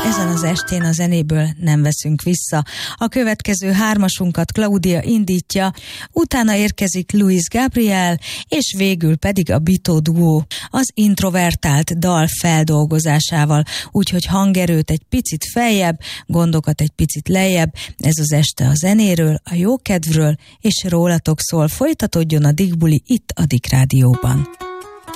Ezen az estén a zenéből nem veszünk vissza. A következő hármasunkat Claudia indítja, utána érkezik Luis Gabriel, és végül pedig a Bito duó az introvertált dal feldolgozásával, úgyhogy hangerőt egy picit feljebb, gondokat egy picit lejjebb. Ez az este a zenéről, a jókedvről, és rólatok szól. Folytatódjon a Digbuli itt a Dik Rádióban.